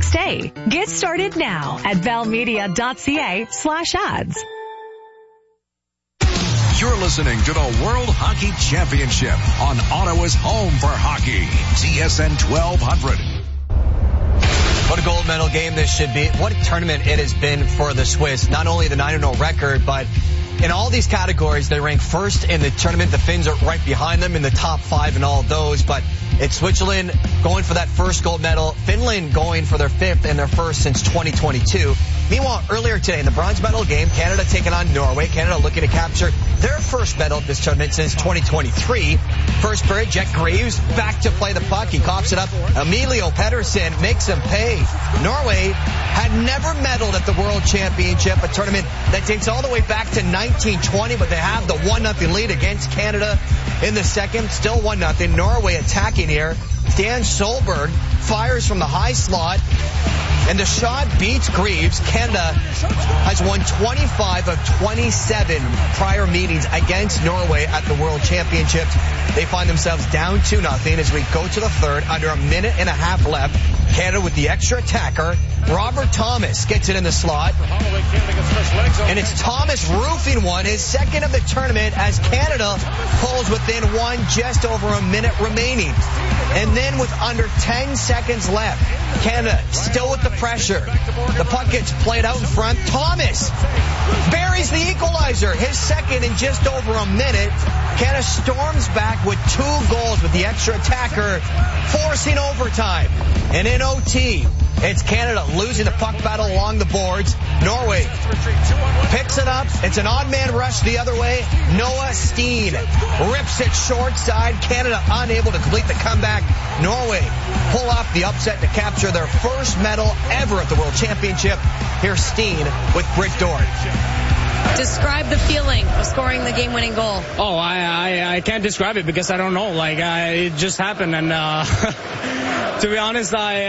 next day. Get started now at valmedia.ca/ads. You're listening to the World Hockey Championship on Ottawa's home for hockey, TSN 1200. What a gold medal game this should be. What a tournament it has been for the Swiss. Not only the 9-0 record, but in all these categories, they rank first in the tournament. The Finns are right behind them in the top 5 in all of those. But it's Switzerland going for that first gold medal. Finland going for their 5th and their first since 2022. Meanwhile, earlier today in the bronze medal game, Canada taking on Norway. Canada looking to capture their first medal at this tournament since 2023. First period, Jack Greaves back to play the puck. He coughs it up. Emilio Pettersson makes him pay. Norway had never medaled at the World Championship, a tournament that dates all the way back to 1920, but they have the 1-0 lead against Canada in the second. Still 1-0. Norway attacking here. Dan Solberg fires from the high slot, and the shot beats Greaves. Canada has won 25 of 27 prior meetings against Norway at the World Championships. They find themselves down 2-0 as we go to the third. Under a minute and a half left. Canada with the extra attacker. Robert Thomas gets it in the slot. And it's Thomas roofing one, his second of the tournament, as Canada pulls within one, just over a minute remaining. And then with under 10 seconds left, Canada still with the pressure. The puck gets played out in front. Thomas buries the equalizer, his second in just over a minute. Canada storms back with 2 goals with the extra attacker, forcing overtime. And in OT, it's Canada losing the puck battle along the boards. Norway picks it up. It's an odd man rush the other way. Noah Steen rips it short side. Canada unable to complete the comeback. Norway pull off the upset to capture their first medal ever at the World Championship. Here's Steen with Britt Dort. Describe the feeling of scoring the game-winning goal. Oh, I can't describe it because I don't know. It just happened, and to be honest, I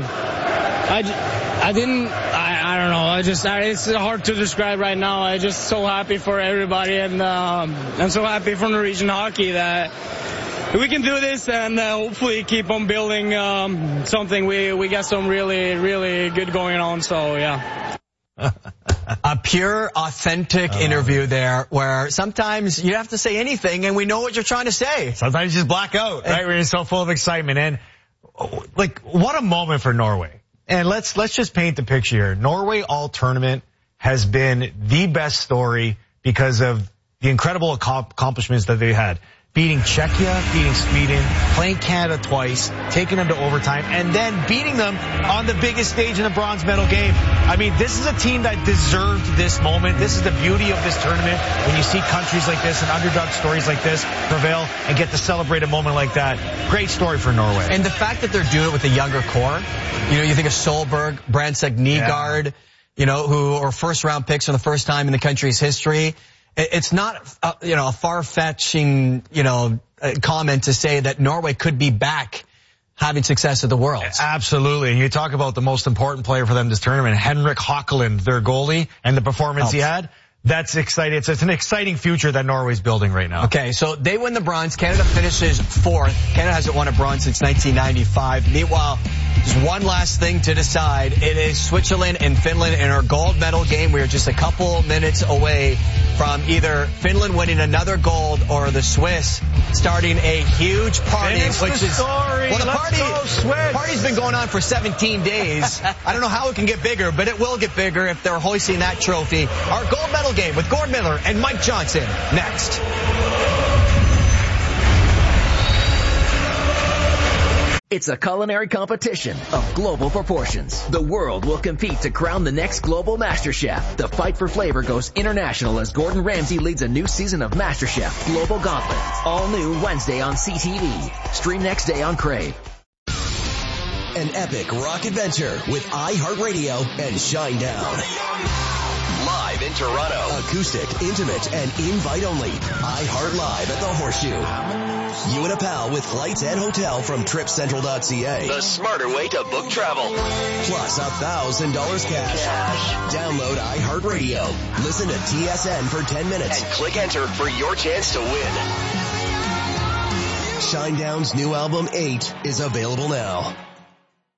don't know. It's hard to describe right now. I'm just so happy for everybody, and I'm so happy for Norwegian hockey that we can do this and hopefully keep on building something. We got some really, really good going on. So yeah. A pure, authentic interview there where sometimes you have to say anything and we know what you're trying to say. Sometimes you just black out, right? When you're so full of excitement. And what a moment for Norway. And let's just paint the picture here. Norway all tournament has been the best story because of the incredible accomplishments that they had. Beating Czechia, beating Sweden, playing Canada twice, taking them to overtime, and then beating them on the biggest stage in the bronze medal game. I mean, this is a team that deserved this moment. This is the beauty of this tournament, when you see countries like this and underdog stories like this prevail and get to celebrate a moment like that. Great story for Norway. And the fact that they're doing it with a younger core, you think of Solberg, Brandstad Nygaard, who are first-round picks for the first time in the country's history. It's not, a far-fetching, comment to say that Norway could be back having success at the Worlds. Absolutely. And you talk about the most important player for them this tournament, Henrik Hakeland, their goalie, and the performance he had. That's exciting. It's an exciting future that Norway's building right now. Okay, so they win the bronze. Canada finishes 4th. Canada hasn't won a bronze since 1995. Meanwhile, there's one last thing to decide. It is Switzerland and Finland in our gold medal game. We are just a couple minutes away from either Finland winning another gold or the Swiss starting a huge party. The party's been going on for 17 days. I don't know how it can get bigger, but it will get bigger if they're hoisting that trophy. Our gold medal game with Gord Miller and Mike Johnson next. It's a culinary competition of global proportions. The world will compete to crown the next global MasterChef. The fight for flavor goes international as Gordon Ramsay leads a new season of MasterChef Global Gauntlet. All new Wednesday on CTV. Stream next day on Crave. An epic rock adventure with iHeartRadio and Shinedown. Live in Toronto. Acoustic, intimate, and invite only. iHeart Live at the Horseshoe. You and a pal with flights and hotel from TripCentral.ca. The smarter way to book travel. Plus $1,000 cash. Download iHeartRadio. Listen to TSN for 10 minutes. And click enter for your chance to win. Shinedown's new album 8 is available now.